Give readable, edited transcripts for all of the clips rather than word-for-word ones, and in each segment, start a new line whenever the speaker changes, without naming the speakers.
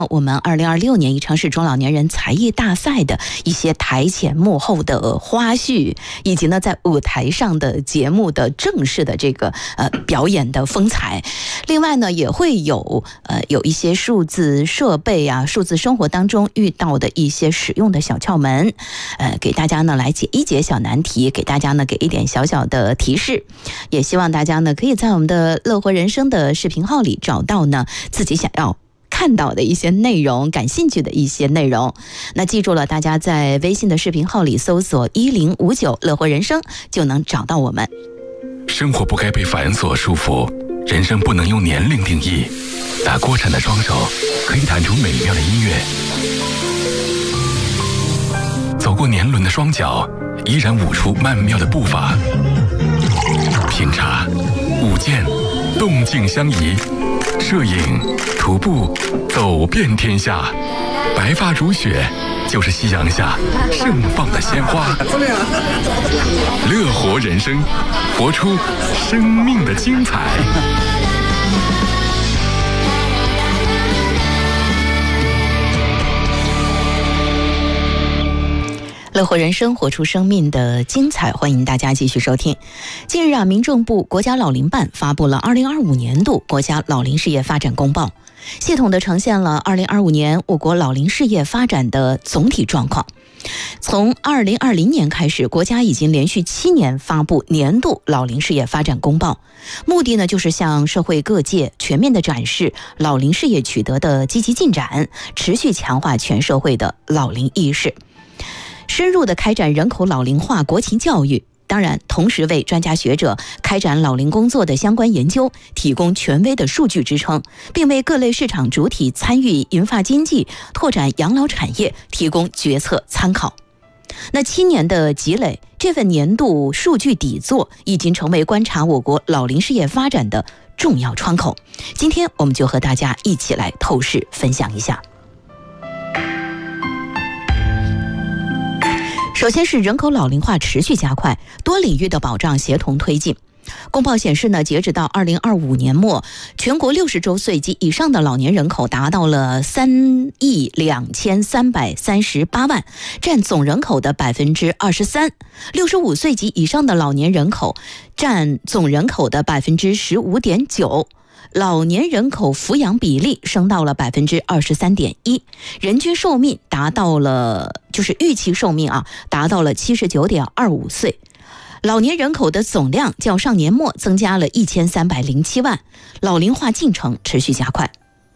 我们2026年宜昌市中老年人才艺大赛的一些台前幕后的花絮，以及呢在舞台上的节目的正式的这个表演的风采。另外呢也会有一些数字设备啊，数字生活当中遇到的一些使用的小窍门，给大家呢来解一解小难题，给大家呢给一点小小的提示。也希望大家呢可以在我们的乐活人生的视频号里找到呢自己想要看到的一些内容，感兴趣的一些内容。那记住了，大家在微信的视频号里搜索1059乐活人生就能找到我们。
生活不该被繁琐束缚，人生不能用年龄定义。打锅铲的双手可以弹出美妙的音乐，走过年轮的双脚依然舞出曼妙的步伐。品茶、舞剑，动静相宜；摄影、徒步，走遍天下。白发如雪，就是夕阳下盛放的鲜花。乐活人生，活出生命的精彩。
乐活人生，活出生命的精彩，欢迎大家继续收听。近日民政部国家老龄办发布了2025年度国家老龄事业发展公报，系统地呈现了2025年我国老龄事业发展的总体状况。从2020年开始，国家已经连续7年发布年度老龄事业发展公报，目的呢就是向社会各界全面地展示老龄事业取得的积极进展，持续强化全社会的老龄意识，深入地开展人口老龄化国情教育，当然同时为专家学者开展老龄工作的相关研究提供权威的数据支撑，并为各类市场主体参与银发经济、拓展养老产业提供决策参考。那7年的积累，这份年度数据底座已经成为观察我国老龄事业发展的重要窗口。今天我们就和大家一起来透视分享一下。首先是人口老龄化持续加快，多领域的保障协同推进。公报显示呢，截止到2025年末，全国60周岁及以上的老年人口达到了3亿2338万，占总人口的23%。65岁及以上的老年人口占总人口的15.9%。老年人口抚养比例升到了23.1%，人均寿命达到了预期寿命达到了79.25岁。老年人口的总量较上年末增加了1307万，老龄化进程持续加快。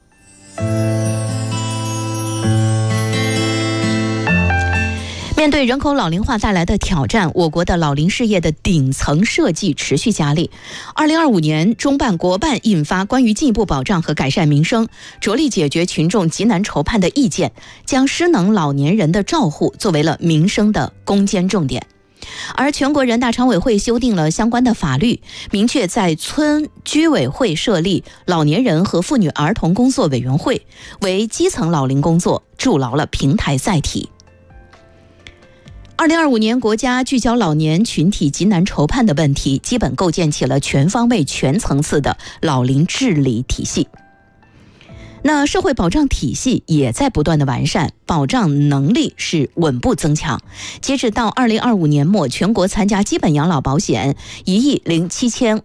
面对人口老龄化带来的挑战，我国的老龄事业的顶层设计持续加力。2025年，中办国办印发关于进一步保障和改善民生，着力解决群众急难愁盼的意见，将失能老年人的照护作为了民生的攻坚重点。而全国人大常委会修订了相关的法律，明确在村居委会设立老年人和妇女儿童工作委员会，为基层老龄工作筑牢了平台载体。2025年，国家聚焦老年群体急难愁盼的问题，基本构建起了全方位、全层次的老龄治理体系。那社会保障体系也在不断的完善，保障能力是稳步增强。截止到2025年末，全国参加基本养老保险10亿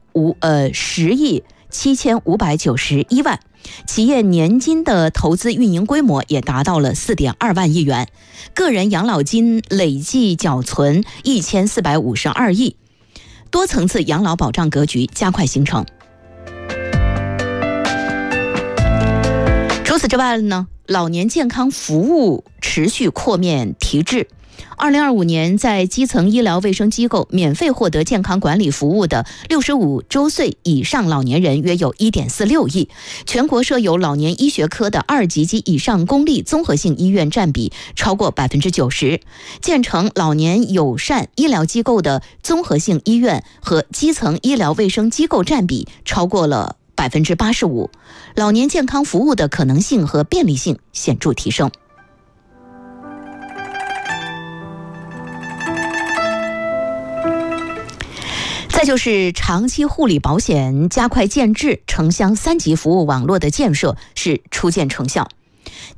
7591万。企业年金的投资运营规模也达到了4.2万亿元，个人养老金累计缴存1452亿，多层次养老保障格局加快形成。除此之外呢，老年健康服务持续扩面提质。2025年，在基层医疗卫生机构免费获得健康管理服务的65周岁以上老年人约有1.46亿，全国设有老年医学科的2级及以上公立综合性医院占比超过90%，建成老年友善医疗机构的综合性医院和基层医疗卫生机构占比超过了85%，老年健康服务的可能性和便利性显著提升。再就是长期护理保险加快建制，城乡3级服务网络的建设是初见成效。